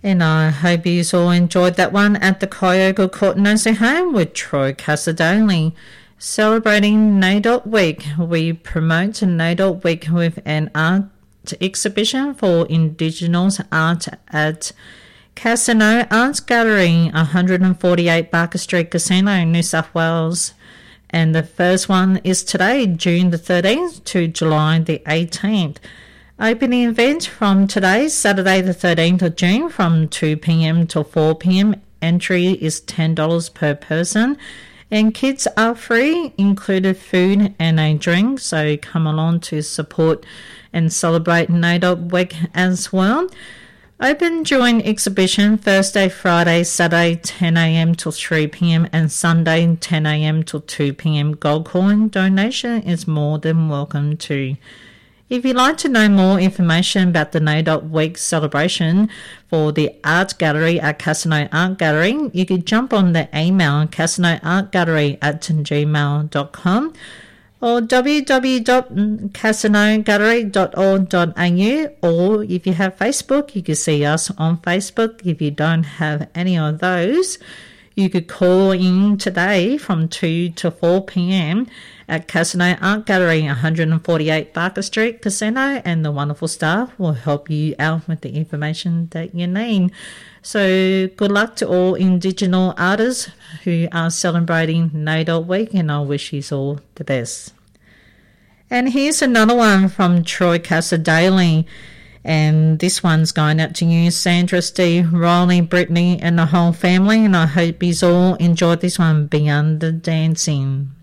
And I hope you all enjoyed that one at the Kyoga Court Nursing Home with Troy Casadonley. Celebrating NAIDOC Week, we promote NAIDOC Week with an art exhibition for Indigenous art at Casino Arts Gallery, 148 Barker Street, Casino, New South Wales. And the first one is today, June the 13th to July the 18th. Opening event from today, Saturday the 13th of June from 2 p.m. to 4 p.m. Entry is $10 per person and kids are free, included food and a drink. So come along to support and celebrate NAIDOC Week as well. Open during exhibition Thursday, Friday, Saturday 10 a.m. till 3 p.m. and Sunday 10 a.m. till 2 p.m. Gold coin donation is more than welcome too. If you'd like to know more information about the NAIDOC Week celebration for the Art Gallery at Casino Art Gallery, you could jump on the email casinoartgallery@gmail.com or www.casinogallery.org.au, or if you have Facebook, you can see us on Facebook. If you don't have any of those, you could call in today from 2 to 4 p.m. at Casino Art Gallery, 148 Barker Street, Casino, and the wonderful staff will help you out with the information that you need. So good luck to all Indigenous artists who are celebrating NAIDOC Week, and I wish you all the best. And here's another one from Troy Casadonley. And this one's going out to you, Sandra, Steve, Riley, Brittany, and the whole family. And I hope you all enjoyed this one, Beyond the Dancing.